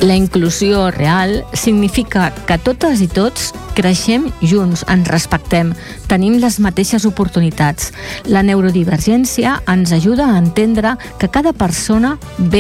La inclusió real significa que totes i tots creixem junts, ens respectem, tenim les mateixes oportunitats. La neurodivergència ens ajuda a entendre que cada persona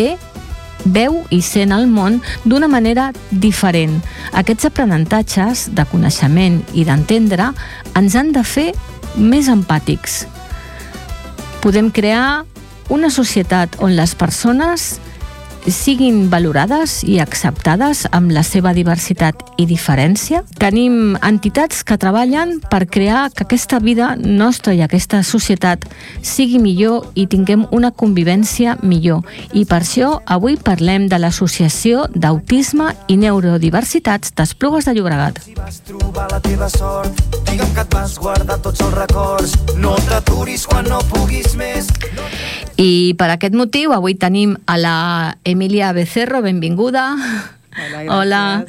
veu i sent el món d'una manera diferent. Aquests aprenentatges de coneixement i d'entendre ens han de fer més empàtics. Podem crear una societat on les persones siguin valorades i acceptades amb la seva diversitat i diferència. Tenim entitats que treballen per crear que aquesta vida nostra i aquesta societat sigui millor i tinguem una convivència millor. I per això avui parlem de l'Associació d'Autisme i Neurodiversitats d'Esplugues de Llobregat. Si vas trobar la teva sort, digue'm que et vas guardar tots els records, no t'aturis quan no puguis més. I per aquest motiu avui tenim a la Emília Becerro, benvinguda. Hola.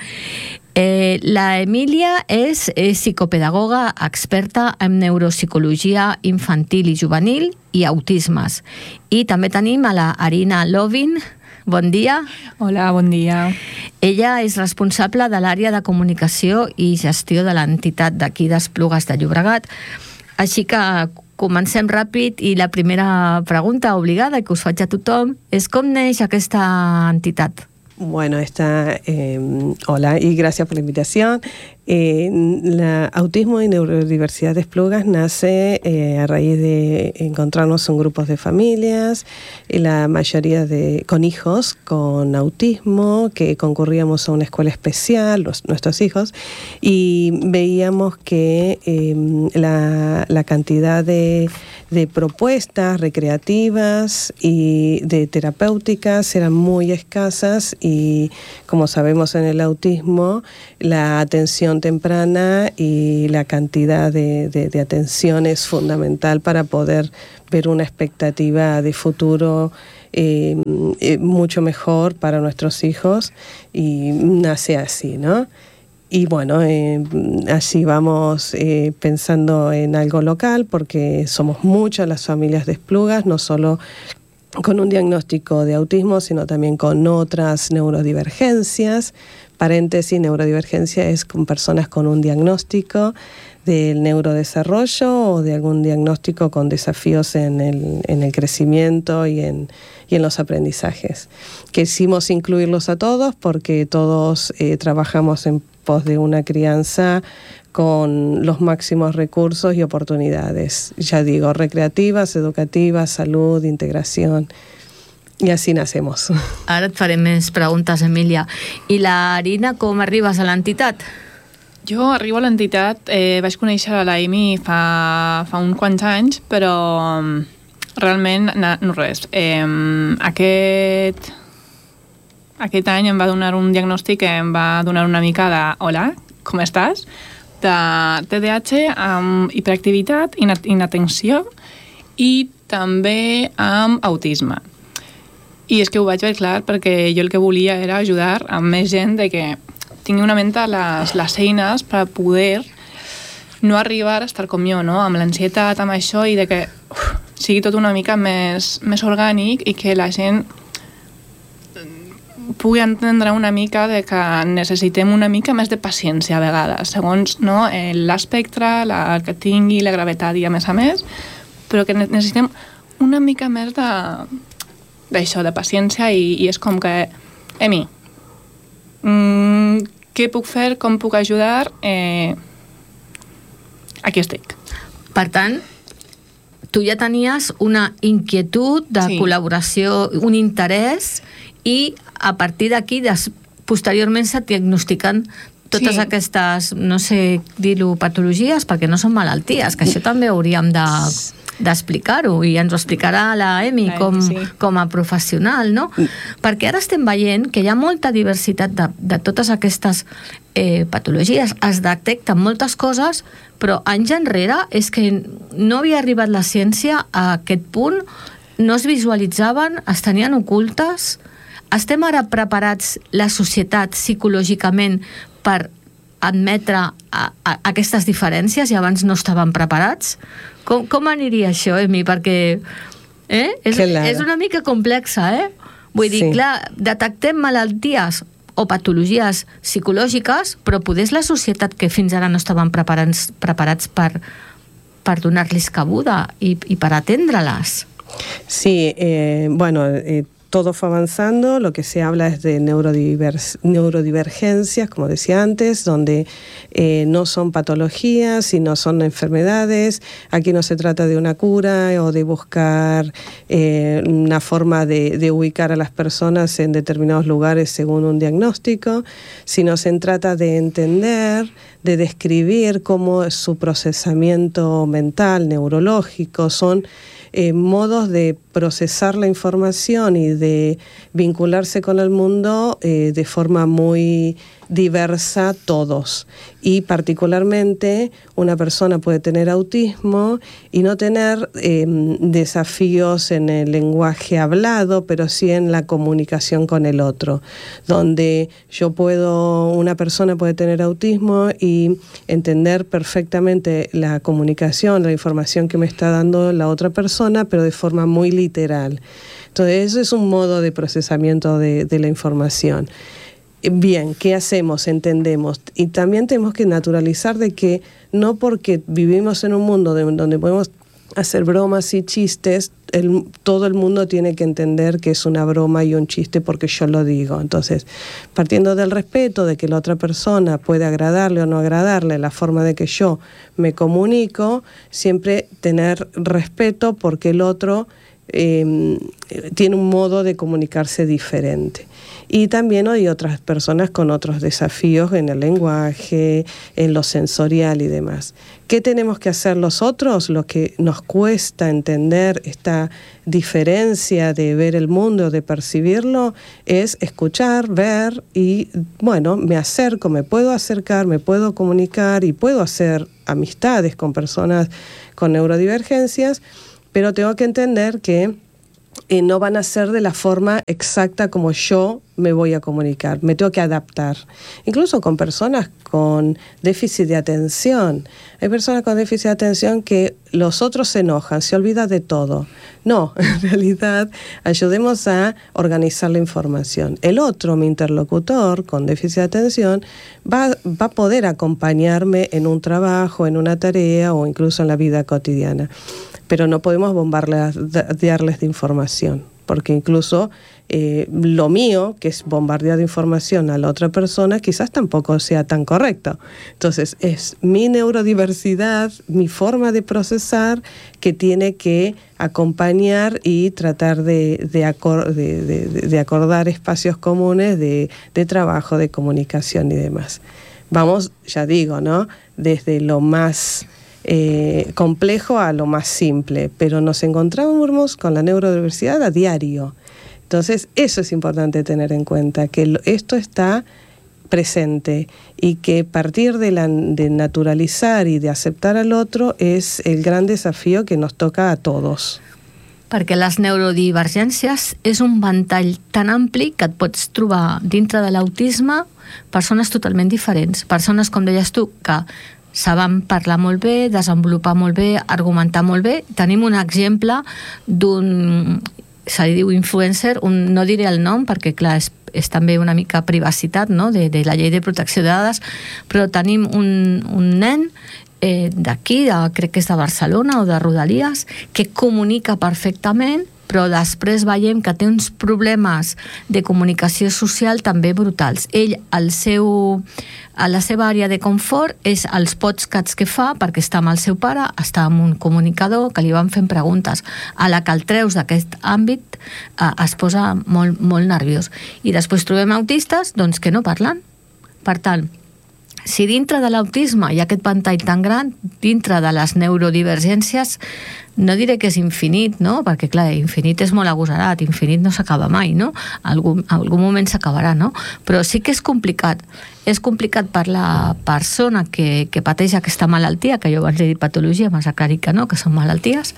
La Emília és psicopedagoga experta en neuropsicologia infantil i juvenil i autismes. I també tenim a la Arina Lovin. Bon dia. Hola, bon dia. Ella és responsable de l'àrea de comunicació i gestió de l'entitat d'aquí d'Esplugues de Llobregat. Així que comencem ràpid i la primera pregunta obligada que us faig a tothom és com neix aquesta entitat? Bueno, hola y gracias por la invitación. La Autismo y Neurodiversidad de Esplugas nace a raíz de encontrarnos en grupos de familias, y la mayoría con hijos con autismo, que concurríamos a una escuela especial, nuestros hijos, y veíamos que la cantidad de propuestas recreativas y de terapéuticas eran muy escasas, y como sabemos en el autismo, la atención temprana y la cantidad de atención es fundamental para poder ver una expectativa de futuro mucho mejor para nuestros hijos, y nace así, ¿no? Y bueno, así vamos pensando en algo local, porque somos muchas las familias de Esplugas, no solo con un diagnóstico de autismo, sino también con otras neurodivergencias. Paréntesis, neurodivergencia es con personas con un diagnóstico del neurodesarrollo o de algún diagnóstico con desafíos en el crecimiento y en los aprendizajes. Quisimos incluirlos a todos porque todos trabajamos en pos de una crianza con los máximos recursos y oportunidades, ya digo, recreativas, educativas, salud, integración. I així nacemos. Ara et faré més preguntes, Emília. I la Arina, com arribes a l'entitat? Jo arribo a l'entitat, vaig conèixer a l'Amy fa uns quants anys, però realment no res. Aquest any em va donar un diagnòstic que em va donar una mica de hola, com estàs? De TDAH amb hiperactivitat, inatenció i també amb autisme. I és que ho vaig veure clar perquè jo el que volia era ajudar a més gent de que tingui una ment les eines per poder no arribar a estar com jo, no? Amb l'ansietat, amb això, i de que sigui tot una mica més orgànic i que la gent pugui entendre una mica de que necessitem una mica més de paciència a vegades, segons l'espectre, el que tingui, la gravetat i a més, però que necessitem una mica més d'això, de paciència, i és com que, Emi, què puc fer, com puc ajudar, aquí estic. Per tant, tu ja tenies una inquietud de col·laboració, un interès, i a partir d'aquí, posteriorment se diagnostiquen totes aquestes, no sé dir-ho, patologies, perquè no són malalties, que això també hauríem d'explicar-ho, i ens ho explicarà la Emi com a professional, no? Perquè ara estem veient que hi ha molta diversitat de totes aquestes patologies, es detecten moltes coses, però anys enrere és que no havia arribat la ciència a aquest punt, no es visualitzaven, es tenien ocultes. Estem ara preparats, la societat, psicològicament, per admetre aquestes diferències i abans no estaven preparats? Com aniria això, Emi? Perquè és una mica complexa, eh? Vull dir, clar, detectem malalties o patologies psicològiques, però poder és la societat que fins ara no estaven preparats per donar-los cabuda i per atendre-les. Sí, bueno, todo fue avanzando, lo que se habla es de neurodivergencias, como decía antes, donde no son patologías, sino son enfermedades. Aquí no se trata de una cura o de buscar una forma de ubicar a las personas en determinados lugares según un diagnóstico, sino se trata de entender, de describir cómo es su procesamiento mental, neurológico, son modos de procesar la información y de vincularse con el mundo de forma muy diversa todos. Y particularmente una persona puede tener autismo y no tener desafíos en el lenguaje hablado, pero sí en la comunicación con el otro, donde una persona puede tener autismo y entender perfectamente la comunicación, la información que me está dando la otra persona, pero de forma muy literal. Entonces, eso es un modo de procesamiento de la información. Bien, ¿qué hacemos? Entendemos. Y también tenemos que naturalizar de que no porque vivimos en un mundo donde podemos hacer bromas y chistes, todo el mundo tiene que entender que es una broma y un chiste porque yo lo digo. Entonces, partiendo del respeto de que la otra persona puede agradarle o no agradarle la forma de que yo me comunico, siempre tener respeto porque el otro tiene un modo de comunicarse diferente. Y también hay otras personas con otros desafíos en el lenguaje, en lo sensorial y demás. ¿Qué tenemos que hacer los otros? Lo que nos cuesta entender esta diferencia de ver el mundo, de percibirlo, es escuchar, ver y, bueno, me acerco, me puedo acercar, me puedo comunicar y puedo hacer amistades con personas con neurodivergencias, pero tengo que entender que no van a ser de la forma exacta como yo me voy a comunicar. Me tengo que adaptar. Incluso con personas con déficit de atención. Hay personas con déficit de atención que los otros se enojan, se olvidan de todo. No, en realidad ayudemos a organizar la información. El otro, mi interlocutor con déficit de atención, va a poder acompañarme en un trabajo, en una tarea o incluso en la vida cotidiana. Pero no podemos bombardearles de información, porque incluso lo mío, que es bombardear de información a la otra persona, quizás tampoco sea tan correcto. Entonces, es mi neurodiversidad, mi forma de procesar, que tiene que acompañar y tratar de acordar espacios comunes de trabajo, de comunicación y demás. Vamos, ya digo, ¿no? Desde lo más complejo a lo más simple, pero nos encontramos con la neurodiversidad a diario. Entonces, eso es importante tener en cuenta, que esto está presente y que partir de naturalizar y de aceptar al otro es el gran desafío que nos toca a todos. Perquè les neurodivergències és un ventall tan ampli que et pots trobar dintre de l'autisme persones totalment diferents. Persones, com deies tu, que saben parlar molt bé, desenvolupar molt bé, argumentar molt bé. Tenim un exemple d'un, se li diu influencer, no diré el nom perquè, clar, és també una mica privacitat, no?, de la llei de protecció de dades, però tenim un nen d'aquí, crec que és de Barcelona o de Rodalies, que comunica perfectament, però després veiem que té uns problemes de comunicació social també brutals. Ell, a la seva àrea de confort és els podcasts que fa, perquè està amb el seu pare, està amb un comunicador que li van fent preguntes. A la que el treus d'aquest àmbit es posa molt, molt nerviós. I després trobem autistes doncs, que no parlen. Per tant, si dintre de l'autisme hi ha aquest ventall tan gran, dintre de les neurodivergències, no diré que és infinit, no? Perquè, clar, infinit és molt agosarat, infinit no s'acaba mai, no? Algun moment s'acabarà, no? Però sí que és complicat. És complicat per la persona que pateix aquesta malaltia, que jo abans he dit patologia, m'has aclarit que no, que són malalties,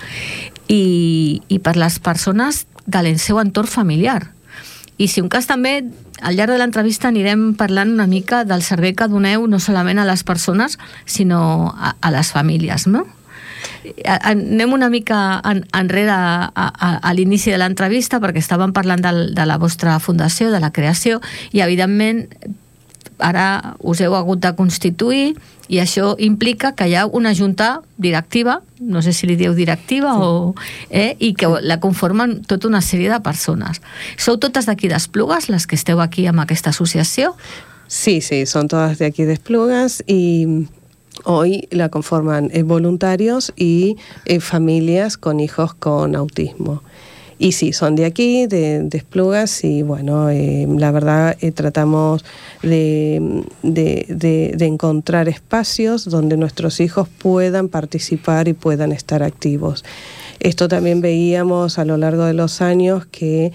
i per les persones del seu entorn familiar. I si un cas també, al llarg de l'entrevista anirem parlant una mica del servei que doneu no solament a les persones, sinó a les famílies, no? Anem una mica enrere a l'inici de l'entrevista, perquè estàvem parlant de la vostra fundació, de la creació, i evidentment ara us heu hagut de constituir, i això implica que hi ha una junta directiva, no sé si li dieu directiva, i que la conformen tota una sèrie de persones. Sou totes d'aquí d'Esplugues, les que esteu aquí amb aquesta associació? Sí, son todas de aquí de Esplugas, y hoy la conforman voluntarios y familias con hijos con autismo. Y sí, son de aquí, de Esplugas, y bueno, la verdad tratamos de encontrar espacios donde nuestros hijos puedan participar y puedan estar activos. Esto también veíamos a lo largo de los años que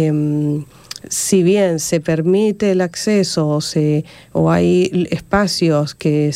si bien se permite el acceso o hay espacios que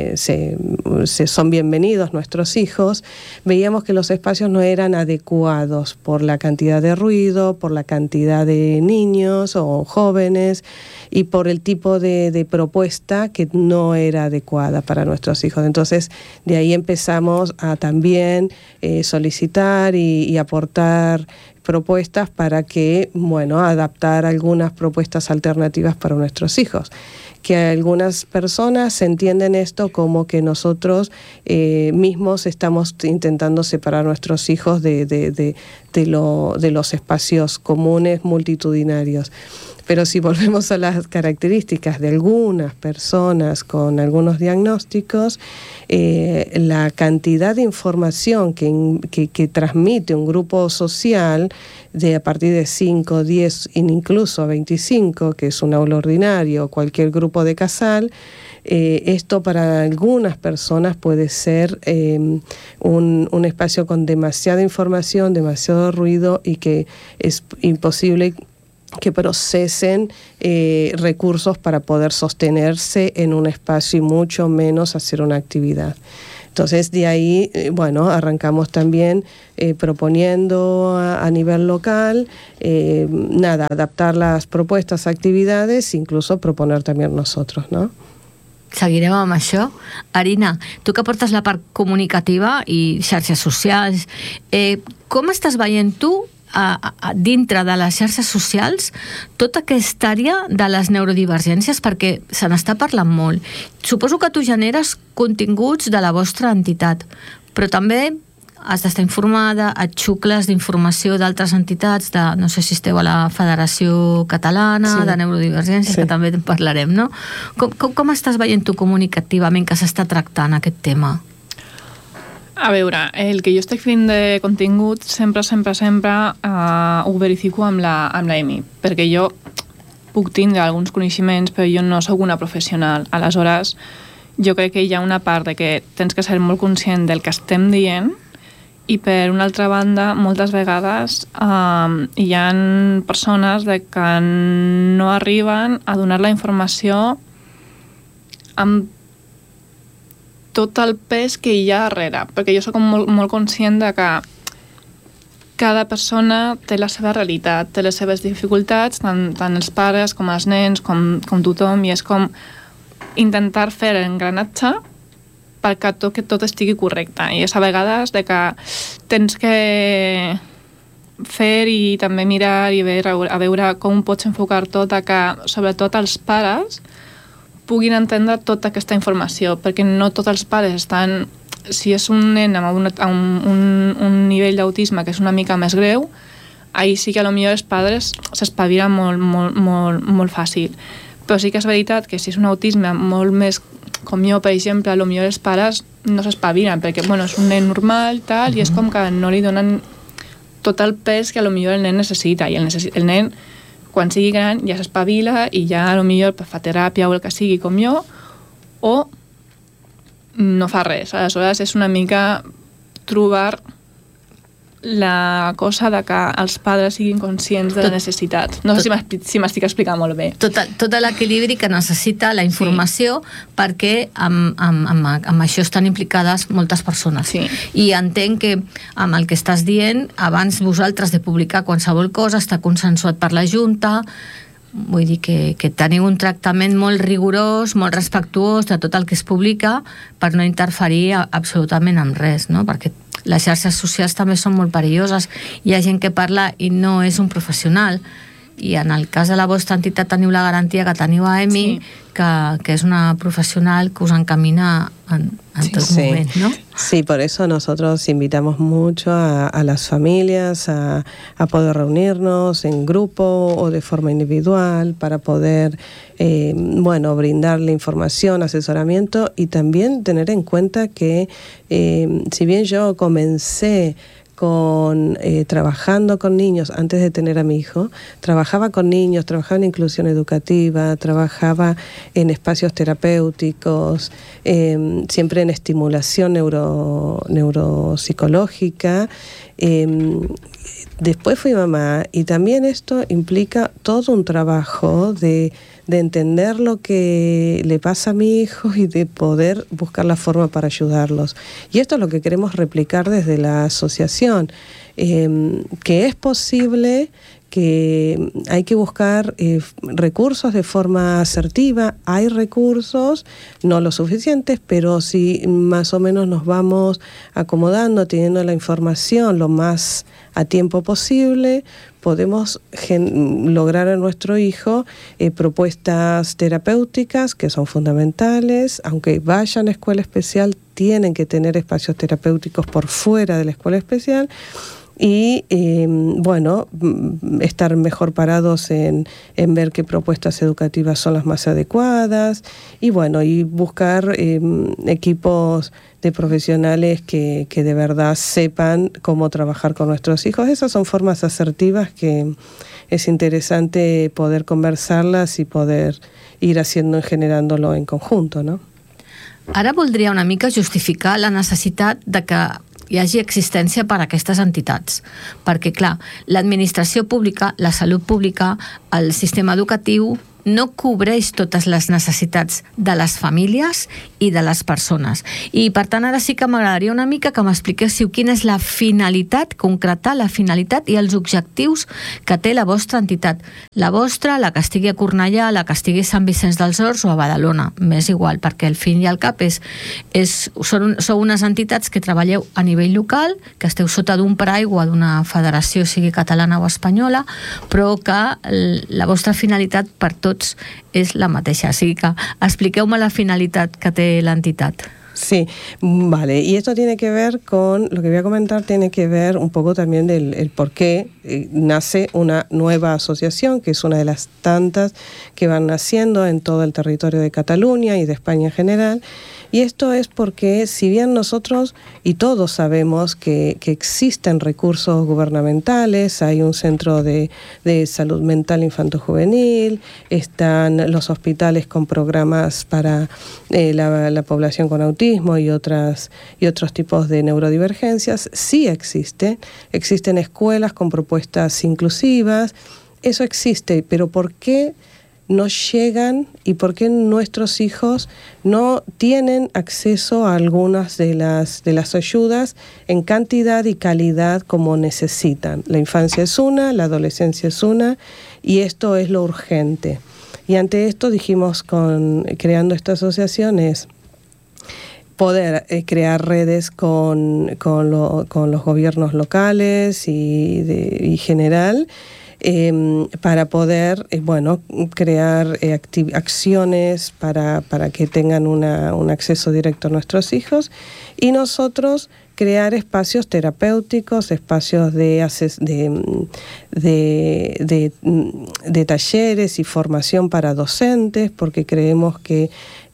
son bienvenidos nuestros hijos, veíamos que los espacios no eran adecuados por la cantidad de ruido, por la cantidad de niños o jóvenes y por el tipo de propuesta que no era adecuada para nuestros hijos. Entonces, de ahí empezamos a también solicitar y aportar propuestas para que, adaptar algunas propuestas alternativas para nuestros hijos. Que algunas personas entienden esto como que nosotros mismos estamos intentando separar a nuestros hijos de los espacios comunes multitudinarios. Pero si volvemos a las características de algunas personas con algunos diagnósticos, la cantidad de información que transmite un grupo social de a partir de 5, 10, incluso 25, que es un aula ordinario o cualquier grupo de casal, esto para algunas personas puede ser un espacio con demasiada información, demasiado ruido, y que es imposible que procesen recursos para poder sostenerse en un espacio y mucho menos hacer una actividad. Entonces, de ahí, arrancamos también proponiendo a nivel local, adaptar las propuestas, actividades, incluso proponer también nosotros, ¿no? Seguirem amb això. Arina, tu que portes la part comunicativa i xarxes socials, com estàs veient tu dintre de les xarxes socials tota aquesta àrea de les neurodivergències, perquè se n'està parlant molt. Suposo que tu generes continguts de la vostra entitat, però també has d'estar informada, et xucles d'informació d'altres entitats, no sé si esteu a la Federació Catalana de Neurodivergències, que també en parlarem, no? Com estàs veient tu comunicativament que s'està tractant aquest tema? A veure, el que jo estic fent de contingut sempre ho verifico amb la EMI, perquè jo puc tindre alguns coneixements, però jo no sóc una professional. Aleshores, jo crec que hi ha una part de que tens que ser molt conscient del que estem dient, i per una altra banda, moltes vegades hi ha persones que no arriben a donar la informació amb tot el pes que hi ha darrere, perquè jo soc molt conscient de que cada persona té la seva realitat, té les seves dificultats, tant els pares com els nens, com tothom, i és com intentar fer l'engranatge perquè tot estigui correcte. I és a vegades de que tens que fer i també mirar i veure com pots enfocar tot a que, sobretot els pares, puguin entendre tota aquesta informació, perquè no tots els pares estan... Si és un nen amb un nivell d'autisme que és una mica més greu, ahir sí que potser els pares s'espavilen molt fàcil. Però sí que és veritat que si és un autisme molt més com jo, per exemple, potser els pares no s'espavilen, perquè és un nen normal, tal, i és com que no li donen tot el pes que potser el nen necessita, i el nen, quan sigui gran, ja s'espavila i ja potser fa teràpia o el que sigui com jo, o no fa res. Aleshores és una mica trobar la cosa de que els pares siguin conscients de la necessitat. No sé si m'estic explicant molt bé. Tot l'equilibri que necessita la informació, perquè amb això estan implicades moltes persones. Sí. I entenc que amb el que estàs dient, abans vosaltres de publicar qualsevol cosa, està consensuat per la Junta, Vull dir que tenim un tractament molt rigorós, molt respectuós de tot el que es publica per no interferir absolutament amb res, no? Perquè les xarxes socials també són molt perilloses. Hi ha gent que parla i no és un professional. I en el cas de la vostra entitat teniu la garantia que teniu a EMI, que es una profesional que os encamina en todo momento, ¿no? Sí, por eso nosotros invitamos mucho a las familias a poder reunirnos en grupo o de forma individual para poder, brindarle información, asesoramiento y también tener en cuenta que si bien yo comencé trabajando con niños antes de tener a mi hijo, trabajaba con niños, trabajaba en inclusión educativa, trabajaba en espacios terapéuticos, siempre en estimulación neuropsicológica. Después fui mamá y también esto implica todo un trabajo de entender lo que le pasa a mi hijo y de poder buscar la forma para ayudarlos. Y esto es lo que queremos replicar desde la asociación, que es posible, que hay que buscar recursos de forma asertiva. Hay recursos, no los suficientes, pero si más o menos nos vamos acomodando, teniendo la información lo más a tiempo posible, podemos lograr a nuestro hijo propuestas terapéuticas que son fundamentales. Aunque vayan a escuela especial, tienen que tener espacios terapéuticos por fuera de la escuela especial. Y estar mejor parados en ver qué propuestas educativas son las más adecuadas y buscar equipos de profesionales que de verdad sepan cómo trabajar con nuestros hijos. Esas son formas asertivas que es interesante poder conversarlas y poder ir haciendo y generándolo en conjunto, ¿no? Ara voldria una mica justificar la necessitat de que hi hagi existència per a aquestes entitats. Perquè, clar, l'administració pública, la salut pública, el sistema educatiu no cobreix totes les necessitats de les famílies i de les persones. I, per tant, ara sí que m'agradaria una mica que m'expliquéssiu quina és la finalitat, concretar la finalitat i els objectius que té la vostra entitat. La vostra, la que estigui a Cornellà, la que estigui a Sant Vicenç dels Horts o a Badalona. M'és igual, perquè al fin i al cap sou unes entitats que treballeu a nivell local, que esteu sota d'un paraigua d'una federació, sigui catalana o espanyola, però que la vostra finalitat per tots és la mateixa. Así que expliqueu-me la finalitat que té l'entitat. Sí, vale. Y esto tiene que ver con, lo que voy a comentar, tiene que ver un poco también del por qué nace una nueva asociación, que es una de las tantas que van naciendo en todo el territorio de Cataluña y de España en general. Y esto es porque, si bien nosotros y todos sabemos que existen recursos gubernamentales, hay un centro de salud mental infanto-juvenil, están los hospitales con programas para la población con autismo y otros tipos de neurodivergencias, sí existen escuelas con propuestas inclusivas, eso existe, pero ¿por qué no llegan y por qué nuestros hijos no tienen acceso a algunas de las ayudas en cantidad y calidad como necesitan? La infancia es una, la adolescencia es una, y esto es lo urgente. Y ante esto dijimos, creando esta asociación, es poder crear redes con los gobiernos locales y general, para poder crear acciones para que tengan un acceso directo a nuestros hijos, y nosotros crear espacios terapéuticos, espacios de talleres y formación para docentes, porque creemos que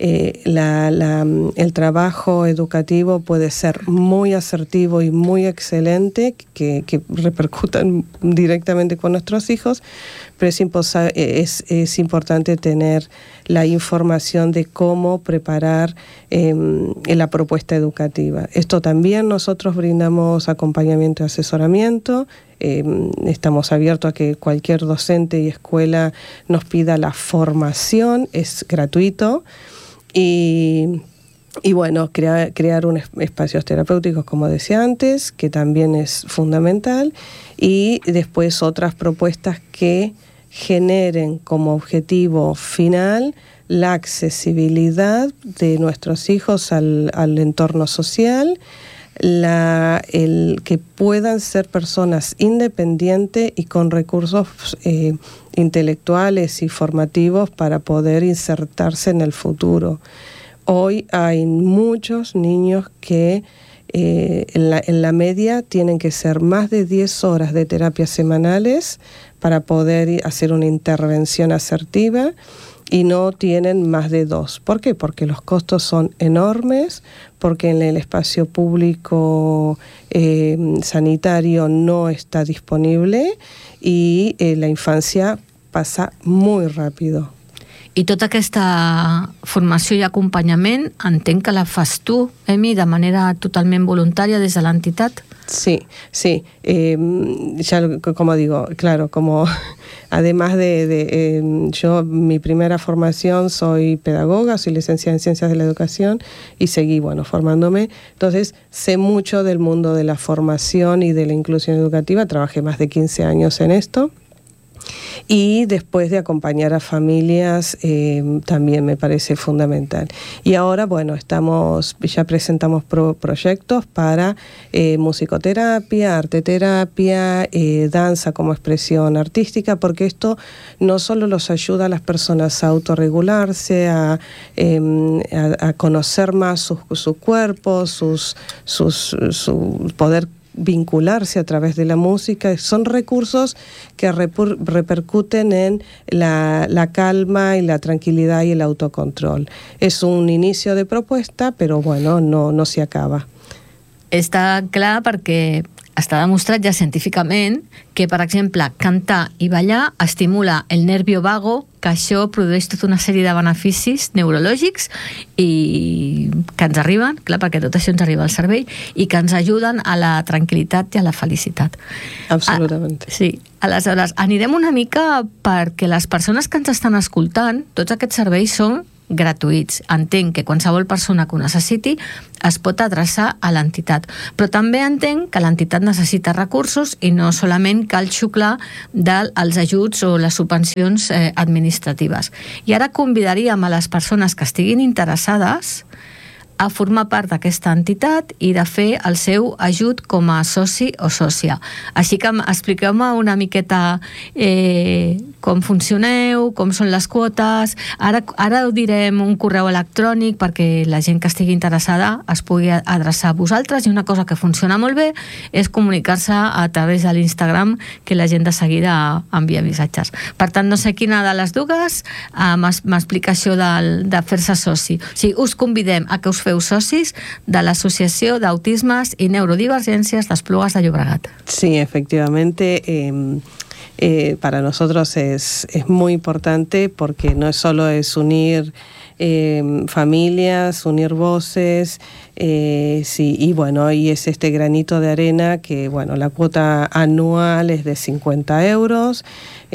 el trabajo educativo puede ser muy asertivo y muy excelente, que repercutan directamente con nuestros hijos, pero es importante tener la información de cómo preparar la propuesta educativa. Esto también nosotros brindamos acompañamiento y asesoramiento. Estamos abiertos a que cualquier docente y escuela nos pida la formación, es gratuito. Y crear espacios terapéuticos, como decía antes, que también es fundamental, y después otras propuestas que generen como objetivo final la accesibilidad de nuestros hijos al entorno social, el que puedan ser personas independientes y con recursos intelectuales y formativos para poder insertarse en el futuro. Hoy hay muchos niños que en la media tienen que ser más de 10 horas de terapias semanales para poder hacer una intervención asertiva y no tienen más de 2. ¿Por qué? Porque los costos son enormes, porque en el espacio público sanitario no está disponible y la infancia passa muy ràpid. I tota aquesta formació i acompanyament entenc que la fas tu, Emi, de manera totalment voluntària des de l'entitat? Sí, sí. Ya como digo, claro, como además yo, mi primera formación, soy pedagoga, soy licenciada en Ciencias de la Educación y seguí, formándome. Entonces, sé mucho del mundo de la formación y de la inclusión educativa. Trabajé más de 15 años en esto. Y después de acompañar a familias también me parece fundamental. Y ahora, ya presentamos proyectos para musicoterapia, arteterapia, danza como expresión artística, porque esto no solo los ayuda a las personas a autorregularse, a conocer más su cuerpo, su poder vincularse a través de la música, son recursos que repercuten en la calma y la tranquilidad y el autocontrol. Es un inicio de propuesta, però no s'hi acaba. Està clar perquè està demostrat ja científicament que, per exemple, cantar i ballar estimula el nervio vago, que això produeix tota una sèrie de beneficis neurològics i que ens arriben, clar, perquè tot això ens arriba al cervell, i que ens ajuden a la tranquil·litat i a la felicitat. Absolutament. Sí. Aleshores, anirem una mica perquè les persones que ens estan escoltant, tots aquests serveis són gratuïts. Entenc que qualsevol persona que ho necessiti es pot adreçar a l'entitat, però també entenc que l'entitat necessita recursos i no solament cal xuclar dels ajuts o les subvencions administratives. I ara convidaríem a les persones que estiguin interessades a formar part d'aquesta entitat i de fer el seu ajut com a soci o sòcia. Així que expliqueu-me una miqueta com funcioneu, com són les quotes. Ara ho direm un correu electrònic perquè la gent que estigui interessada es pugui adreçar a vosaltres, i una cosa que funciona molt bé és comunicar-se a través de l'Instagram, que la gent de seguida envia missatges. Per tant, no sé quina de les dues m'explica això de fer-se soci. O sigui, us convidem a que us feu socis de l'Associació d'Autismes i Neurodivergències d'Esplugues de Llobregat. Sí, efectivamente. Para nosotros es muy importante porque no solo es unir familias, unir voces, sí, y es este granito de arena que, la cuota anual es de 50 euros,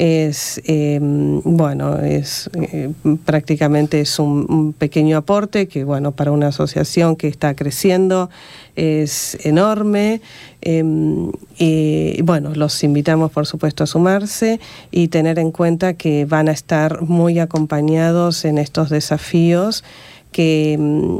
prácticamente es un pequeño aporte que, para una asociación que está creciendo es enorme. Los invitamos, por supuesto, a sumarse y tener en cuenta que van a estar muy acompañados en estos desafíos que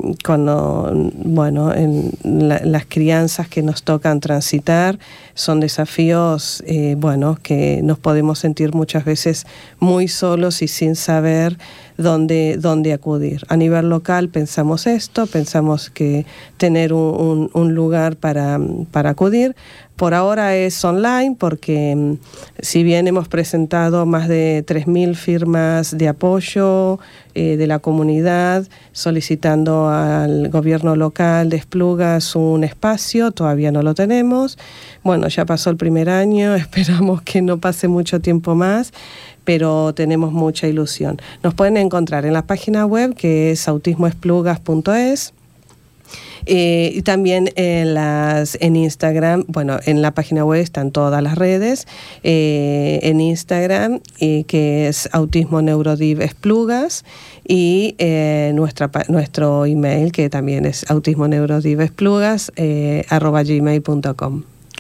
las crianzas que nos tocan transitar son desafíos que nos podemos sentir muchas veces muy solos y sin saber dónde acudir. A nivel local pensamos que tener un lugar para acudir. Por ahora es online porque si bien hemos presentado más de 3.000 firmas de apoyo de la comunidad solicitando al gobierno local de Esplugas un espacio, todavía no lo tenemos. Ya pasó el primer año, esperamos que no pase mucho tiempo más, pero tenemos mucha ilusión. Nos pueden encontrar en la página web, que es autismoesplugas.es. Y también en Instagram, en la página web están todas las redes, en Instagram, que es Autismo Neurodiv Esplugas, y nuestro email, que también es autismoneurodivesplugas@gmail.com.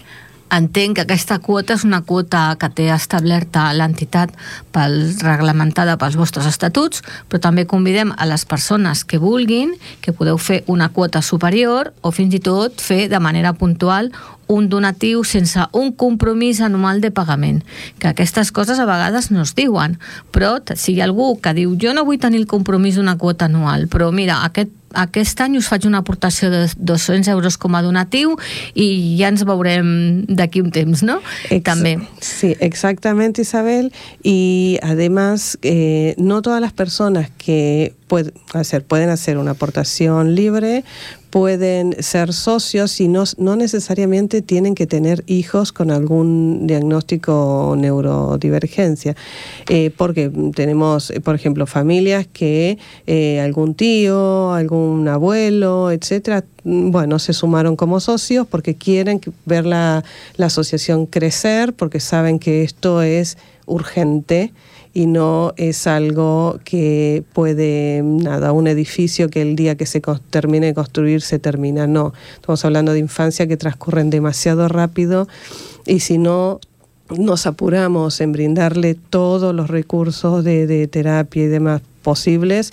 Entenc que aquesta quota és una quota que té establerta l'entitat reglamentada pels vostres estatuts, però també convidem a les persones que vulguin, que podeu fer una quota superior o fins i tot fer de manera puntual un donatiu sense un compromís anual de pagament, que aquestes coses a vegades no es diuen, però si hi ha algú que diu jo no vull tenir el compromís d'una quota anual, però mira, aquest any us faig una aportació de 200 euros com a donatiu y ya nos veurem d'aquí un temps, ¿no? También. Sí, exactamente, Isabel. Y además, no todas las personas que pueden hacer una aportación libre, pueden ser socios y no necesariamente tienen que tener hijos con algún diagnóstico o neurodivergencia. Porque tenemos, por ejemplo, familias que algún tío, algún abuelo, etcétera, bueno, se sumaron como socios porque quieren ver la asociación crecer, porque saben que esto es urgente y no es algo que puede, un edificio que el día que se termine de construir se termina, no. Estamos hablando de infancia que transcurren demasiado rápido y si no nos apuramos en brindarle todos los recursos de terapia y demás posibles,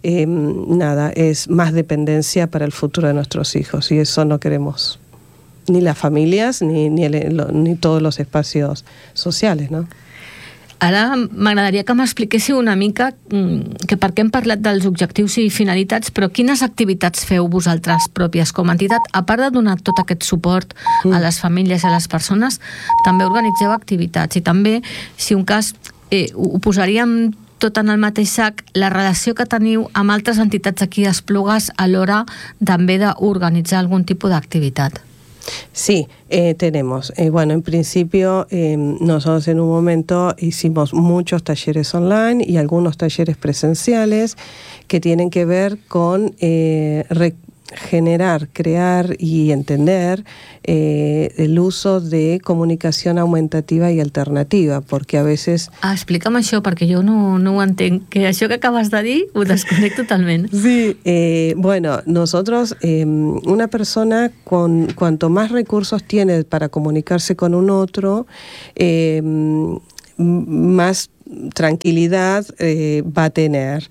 es más dependencia para el futuro de nuestros hijos y eso no queremos. Ni las familias ni todos los espacios sociales, ¿no? Ara m'agradaria que m'expliquéssiu una mica que perquè hem parlat dels objectius i finalitats, però quines activitats feu vosaltres pròpies com a entitat? A part de donar tot aquest suport a les famílies i a les persones, també organitzeu activitats i també, si un cas, ho posaríem tot en el mateix sac, la relació que teniu amb altres entitats aquí d'Esplugues a l'hora també d'organitzar algun tipus d'activitat. Sí, tenemos. Bueno, en principio nosotros en un momento hicimos muchos talleres online y algunos talleres presenciales que tienen que ver con generar, crear y entender el uso de comunicación aumentativa y alternativa, porque a veces... Explica'm això, perquè jo no ho entenc, que això que acabas de dir ho desconec totalment. Sí, bueno, nosotros, una persona cuanto más recursos tiene para comunicarse con un otro, más tranquilidad va a tener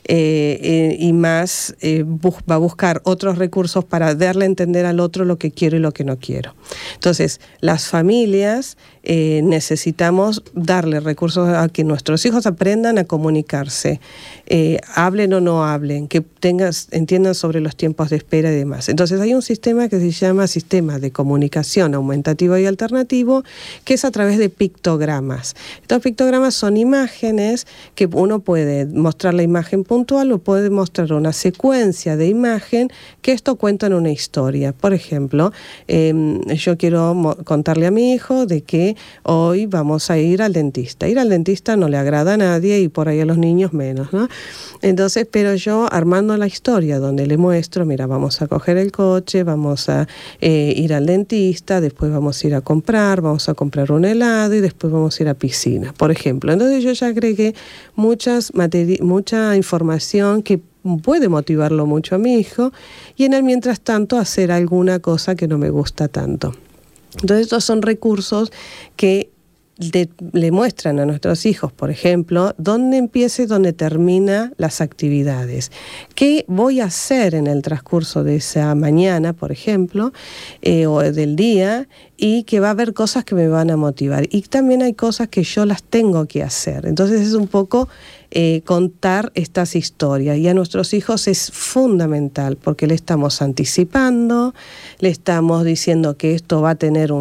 y más va a buscar otros recursos para darle a entender al otro lo que quiero y lo que no quiero. Entonces, las familias necesitamos darle recursos a que nuestros hijos aprendan a comunicarse, hablen o no hablen, que entiendan sobre los tiempos de espera y demás. Entonces, hay un sistema que se llama Sistema de Comunicación Aumentativo y Alternativo, que es a través de pictogramas. Estos pictogramas son imágenes que uno puede mostrar la imagen puntual o puede mostrar una secuencia de imagen que esto cuenta en una historia. Por ejemplo, yo quiero contarle a mi hijo de que hoy vamos a ir al dentista. Ir al dentista no le agrada a nadie y por ahí a los niños menos, ¿no? Entonces, pero yo armando la historia donde le muestro, mira, vamos a coger el coche, vamos a ir al dentista, después vamos a ir a comprar un helado y después vamos a ir a piscina, por ejemplo. Entonces yo ya agregué mucha información que puede motivarlo mucho a mi hijo y en el mientras tanto hacer alguna cosa que no me gusta tanto. Entonces estos son recursos que le muestran a nuestros hijos, por ejemplo, dónde empieza y dónde termina las actividades. ¿Qué voy a hacer en el transcurso de esa mañana, por ejemplo, o del día? Y que va a haber cosas que me van a motivar. Y también hay cosas que yo las tengo que hacer. Entonces es un poco contar estas historias. Y a nuestros hijos es fundamental porque le estamos anticipando, le estamos diciendo que esto va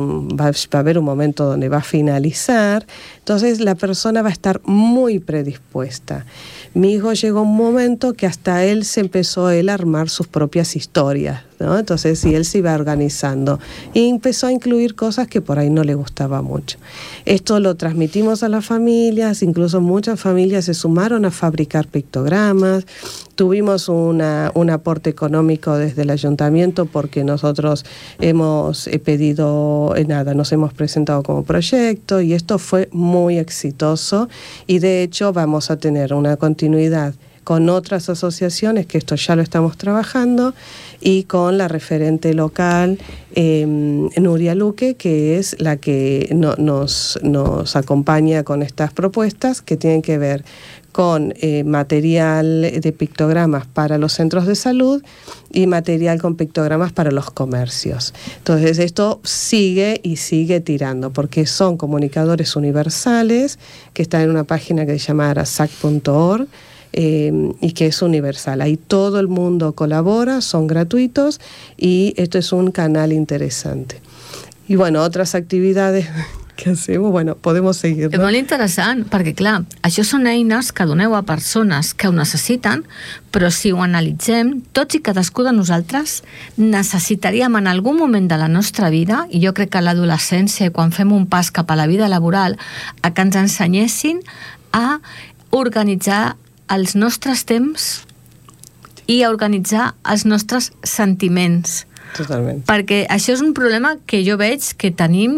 a haber un momento donde va a finalizar. Entonces la persona va a estar muy predispuesta. Mi hijo llegó a un momento que hasta él se empezó a armar sus propias historias, ¿no? Entonces, y él se iba organizando y empezó a incluir cosas que por ahí no le gustaba mucho. Esto lo transmitimos a las familias, incluso muchas familias se sumaron a fabricar pictogramas. Tuvimos un aporte económico desde el ayuntamiento porque nosotros hemos pedido nos hemos presentado como proyecto y esto fue muy exitoso y de hecho vamos a tener una continuidad con otras asociaciones, que esto ya lo estamos trabajando, y con la referente local, Nuria Luque, que es la que nos acompaña con estas propuestas que tienen que ver con material de pictogramas para los centros de salud y material con pictogramas para los comercios. Entonces esto sigue y sigue tirando, porque son comunicadores universales que están en una página que se llama arasac.org, y que es universal. Ahí todo el mundo colabora, son gratuitos y esto es un canal interesante. I bueno, otras actividades que hacemos, bueno, podemos seguir. És molt interessant, perquè clar, això són eines que doneu a persones que ho necessiten, però si ho analitzem, tots i cadascú de nosaltres necessitaríem en algun moment de la nostra vida, i jo crec que a l'adolescència i quan fem un pas cap a la vida laboral, a que ens ensenyessin a organitzar els nostres temps i a organitzar els nostres sentiments. Totalment. Perquè això és un problema que jo veig que tenim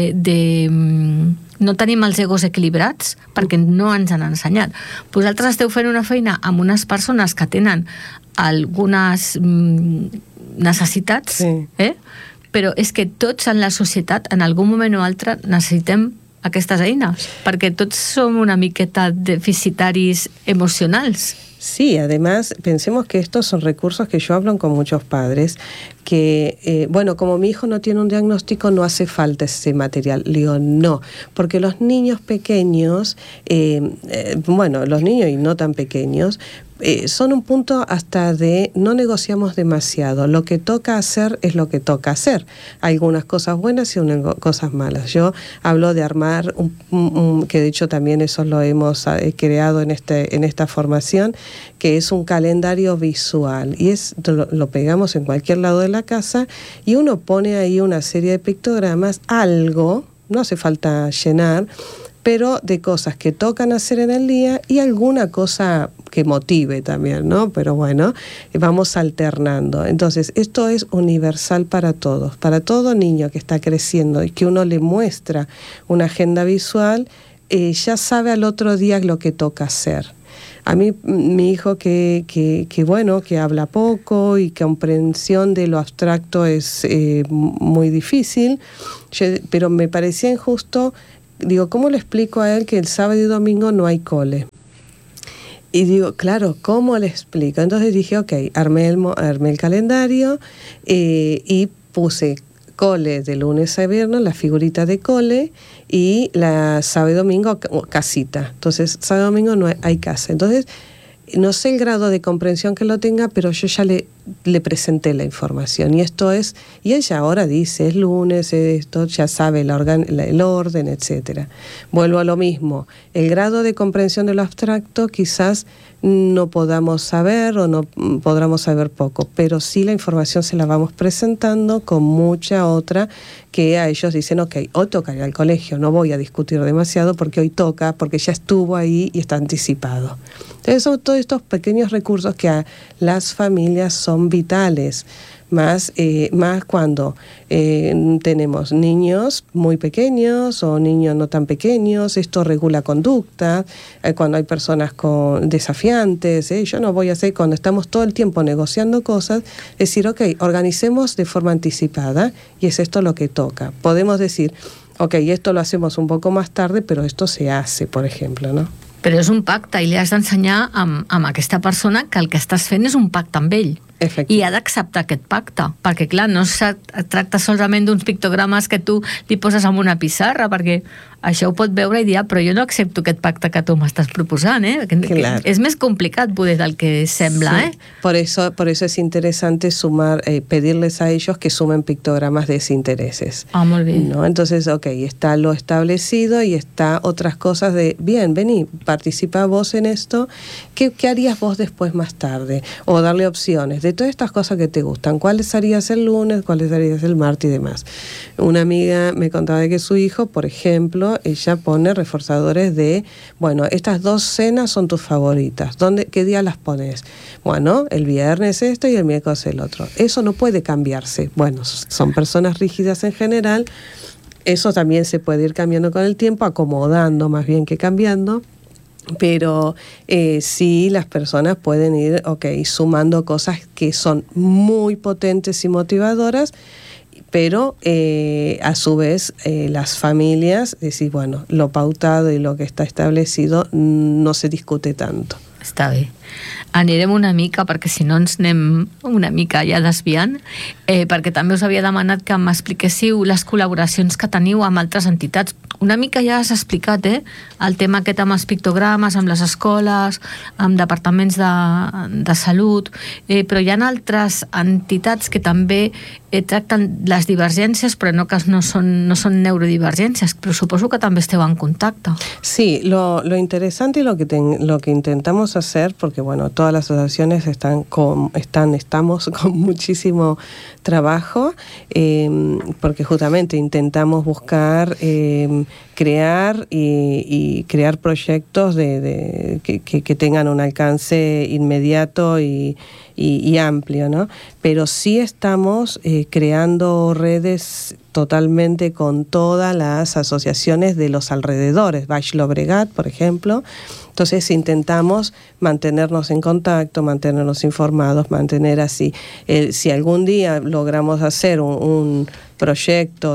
no tenim els egos equilibrats perquè no ens han ensenyat. Vosaltres esteu fent una feina amb unes persones que tenen algunes necessitats, sí. Però és que tots en la societat en algun moment o altre necessitem aquestes eines, perquè tots som una miqueta deficitaris emocionals. Sí, además pensemos que estos son recursos que yo hablo con muchos padres, que, bueno, como mi hijo no tiene un diagnóstico, no hace falta ese material. Le digo, no, porque los niños pequeños, bueno, los niños y no tan pequeños, son un punto hasta de no negociamos demasiado. Lo que toca hacer es lo que toca hacer. Hay algunas cosas buenas y unas cosas malas. Yo hablo de armar, que de hecho también eso lo hemos creado en esta formación, que es un calendario visual. Y lo pegamos en cualquier lado de la casa y uno pone ahí una serie de pictogramas, algo, no hace falta llenar, pero de cosas que tocan hacer en el día y alguna cosa que motive también, ¿no? Pero bueno, vamos alternando. Entonces, esto es universal para todos, para todo niño que está creciendo y que uno le muestra una agenda visual, ya sabe al otro día lo que toca hacer. A mí, mi hijo que bueno, que habla poco y que comprensión de lo abstracto es muy difícil, pero me parecía injusto. Digo, ¿cómo le explico a él que el sábado y domingo no hay cole? Y digo, claro, ¿cómo le explico? Entonces dije, ok, armé el calendario y puse cole de lunes a viernes, la figurita de cole, y la sábado y domingo casita. Entonces, sábado y domingo no hay casa. Entonces, no sé el grado de comprensión que lo tenga, pero yo ya le presenté la información. Y esto es, y ella ahora dice, es lunes, esto, ya sabe el orden, etc. Vuelvo a lo mismo. El grado de comprensión de lo abstracto quizás no podamos saber o no podamos saber poco, pero sí la información se la vamos presentando con mucha otra que a ellos dicen, ok, hoy toca ir al colegio, no voy a discutir demasiado porque hoy toca, porque ya estuvo ahí y está anticipado. Entonces son todos estos pequeños recursos que a las familias son vitales, más cuando tenemos niños muy pequeños o niños no tan pequeños. Esto regula conducta, cuando hay personas desafiantes, yo no voy a hacer, cuando estamos todo el tiempo negociando cosas, decir, ok, organicemos de forma anticipada y es esto lo que toca. Podemos decir, ok, esto lo hacemos un poco más tarde, pero esto se hace, por ejemplo, ¿no? Però és un pacte i li has d'ensenyar amb aquesta persona que el que estàs fent és un pacte amb ell. I ha d'acceptar aquest pacte, perquè clar, no es tracta solament d'uns pictogrames que tu li poses en una pissarra, perquè això ho pot veure i dir, però jo no accepto aquest pacte que tu m'estàs proposant, Claro. És més complicat poder del que sembla, sí. Por eso es interesante sumar, pedirles a ellos que sumen pictogramas de desintereses. Muy bien. ¿No? Entonces, ok, está lo establecido y está otras cosas de, bien, vení, participa vos en esto, ¿qué harías vos después más tarde? O darle opciones de todas estas cosas que te gustan. ¿Cuáles harías el lunes? ¿Cuáles harías el martes y demás? Una amiga me contaba de que su hijo, por ejemplo, ella pone reforzadores de, bueno, estas 2 cenas son tus favoritas. ¿Qué día las pones? Bueno, el viernes esto y el miércoles el otro. Eso no puede cambiarse. Bueno, son personas rígidas en general. Eso también se puede ir cambiando con el tiempo, acomodando más bien que cambiando. Pero sí, las personas pueden ir, sumando cosas que son muy potentes y motivadoras, pero a su vez las familias, decir, bueno, lo pautado y lo que está establecido no se discute tanto. Està bé. Anirem una mica, perquè si no ens anem una mica ja desviant, perquè també us havia demanat que m'expliquéssiu les col·laboracions que teniu amb altres entitats. Una mica ja has explicat, el tema aquest amb els pictogrames, amb les escoles, amb departaments de salut, però hi ha altres entitats que també tracten les divergències, però no que no són neurodivergències, però suposo que també esteu en contacte. Sí, lo interesante y lo que intentamos hacer, porque bueno, todas las asociaciones estamos con muchísimo trabajo, porque justamente intentamos buscar crear y crear proyectos que tengan un alcance inmediato y amplio, ¿no? Pero sí estamos creando redes totalmente con todas las asociaciones de los alrededores, Baix Llobregat, por ejemplo. Entonces intentamos mantenernos en contacto, mantenernos informados, mantener así. Si algún día logramos hacer un proyecto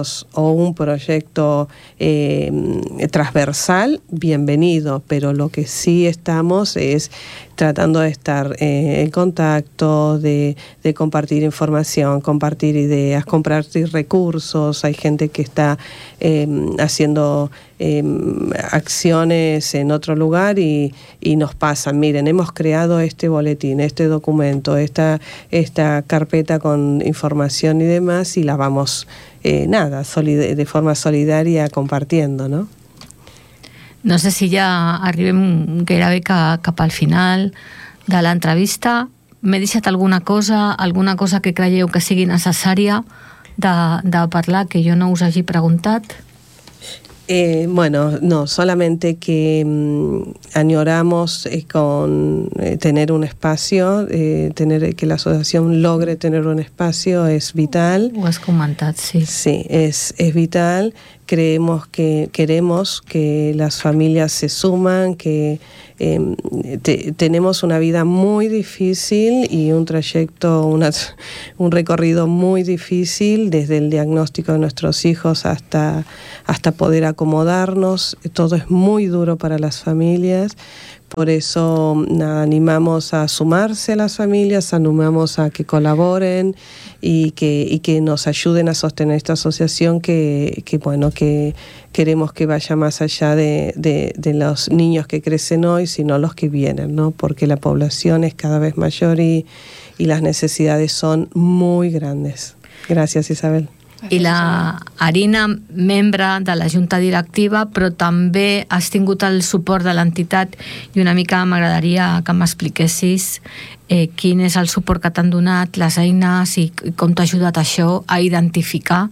transversal, bienvenido, pero lo que sí estamos es tratando de estar en contacto, de compartir información, compartir ideas, compartir recursos. Hay gente que está haciendo acciones en otro lugar y nos pasan, miren, hemos creado este boletín, este documento, esta carpeta con información y demás, y la vamos de forma solidaria compartiendo, ¿no? No sé si ja arribem gairebé cap al final de l'entrevista. M'he deixat alguna cosa que creieu que sigui necessària de parlar, que jo no us hagi preguntat? Bueno, no, solamente que añoramos con tener un espacio, que la asociación logre tener un espacio es vital. Ho has comentat, sí. Sí, es vital. Queremos que las familias se suman, que tenemos una vida muy difícil y un trayecto, un recorrido muy difícil desde el diagnóstico de nuestros hijos hasta poder acomodarnos. Todo es muy duro para las familias. Por eso animamos a sumarse a las familias, animamos a que colaboren y que nos ayuden a sostener esta asociación que queremos que vaya más allá de los niños que crecen hoy, sino los que vienen, ¿no? Porque la población es cada vez mayor y las necesidades son muy grandes. Gracias, Isabel. I la Arina, membre de la Junta Directiva, però també has tingut el suport de l'entitat i una mica m'agradaria que m'expliquessis quin és el suport que t'han donat, les eines i com t'ha ajudat això a identificar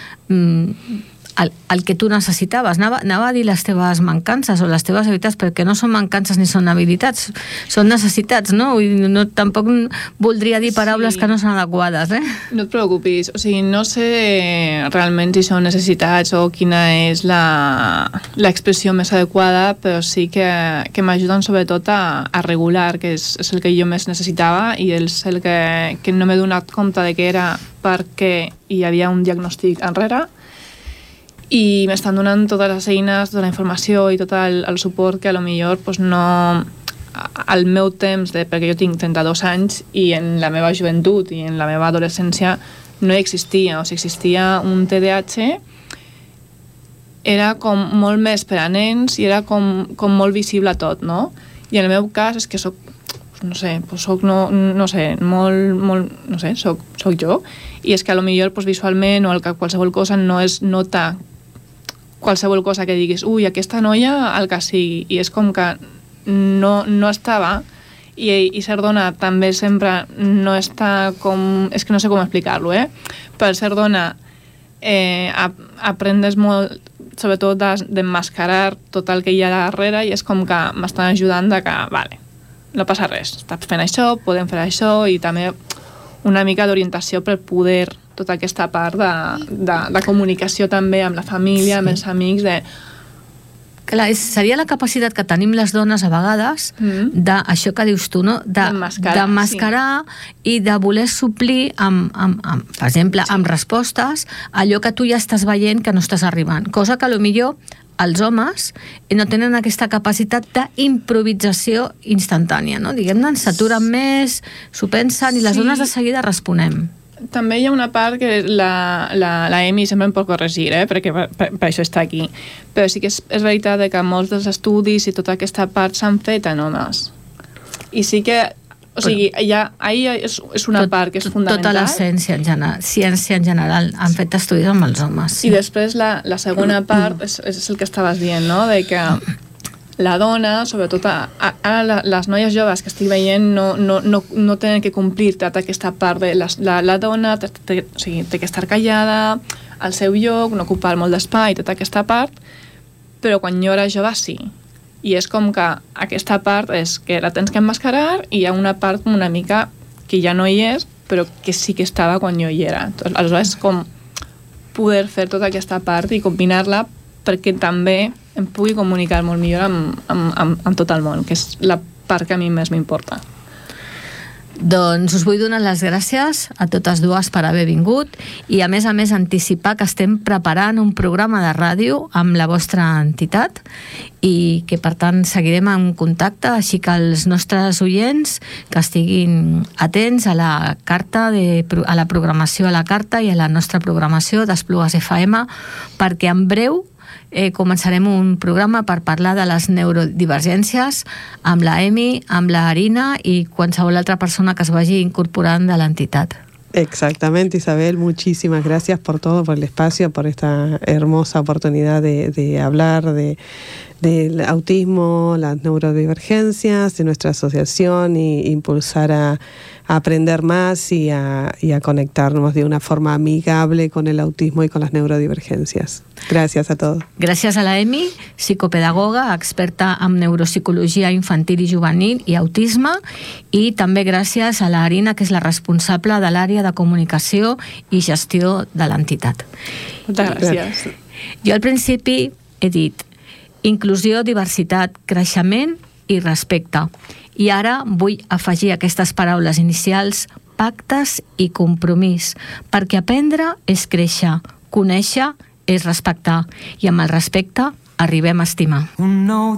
el que tu necessitaves. Anava a dir les teves mancances o les teves habilitats, perquè no són mancances ni són habilitats, són necessitats, no? Tampoc voldria dir paraules que no són adequades, No et preocupis, o sigui, no sé realment si són necessitats o quina és l'expressió més adequada, però sí que m'ajuden sobretot a regular, que és el que jo més necessitava i és el que no m'he donat compte de que era perquè hi havia un diagnòstic enrere, i m'estan donant totes les eines, tota la informació i tot el suport que potser pues no, al meu temps, perquè jo tinc 32 anys i en la meva joventut i en la meva adolescència no existia, o sigui, existia un TDAH, era com molt més per a nens i era com molt visible tot, no? I en el meu cas és que soc, no sé, soc jo, i és que potser pues, visualment o qualsevol cosa no es nota qualsevol cosa que diguis, ui, aquesta noia, el que sigui, i és com que no estava, i ser dona també sempre no està com... És que no sé com explicar-lo, Per ser dona aprendes molt, sobretot d'emmascarar tot el que hi ha darrere, i és com que m'estan ajudant de que, vale, no passa res, estàs fent això, podem fer això, i també una mica d'orientació per poder tota aquesta part de comunicació també amb la família, amb els amics, Clar, seria la capacitat que tenim les dones a vegades d'això que dius tu, no? D'emmascarar i de voler suplir, per exemple, amb respostes, allò que tu ja estàs veient que no estàs arribant. Cosa que potser els homes no tenen aquesta capacitat d'improvisació instantània, no? Diguem-ne, s'aturen més, s'ho pensen i les dones de seguida responem. També hi ha una part que la Emi sempre em pot corregir, perquè per això està aquí. Però sí que és veritat que molts dels estudis i tota aquesta part s'han fet en homes. I sí que, o sigui, és una part que és fundamental. Tota la ciència en general han fet estudis amb els homes. I després la segona part és el que estaves dient, no? De que la dona, sobretot ara les noies joves que estic veient no tenen que complir tota aquesta part de la dona, té que estar callada al seu lloc, no ocupar molt d'espai, tota aquesta part, però quan jo era jove sí. I és com que aquesta part és que la tens que emmascarar i hi ha una part una mica que ja no hi és, però que sí que estava quan jo hi era. Aleshores, com poder fer tota aquesta part i combinar-la perquè també em pugui comunicar molt millor amb tot el món, que és la part que a mi més m'importa. Doncs us vull donar les gràcies a totes dues per haver vingut i a més anticipar que estem preparant un programa de ràdio amb la vostra entitat i que per tant seguirem en contacte, així que els nostres oients que estiguin atents a la carta, a la programació a la carta i a la nostra programació d'Esplugues FM, perquè en breu començarem un programa per parlar de les neurodivergències amb la Emi, amb la Arina y qualsevol altra persona que es vagi incorporant de l'entitat. Exactamente, Isabel, muchísimas gracias por todo, por el espacio, por esta hermosa oportunidad de hablar del autismo, las neurodivergencias, de nuestra asociación y impulsar a aprender más y a conectarnos de una forma amigable con el autismo y con las neurodivergencias. Gràcies a todos. Gràcies a la Emi, psicopedagoga, experta en neuropsicologia infantil i juvenil i autisme, i també gràcies a la Arina, que és la responsable de l'àrea de comunicació i gestió de l'entitat. Moltes gràcies. Jo al principi he dit inclusió, diversitat, creixement i respecte. I ara vull afegir aquestes paraules inicials, pactes i compromís, perquè aprendre és créixer, conèixer és respectar, i amb el respecte arribem a estimar. Un nou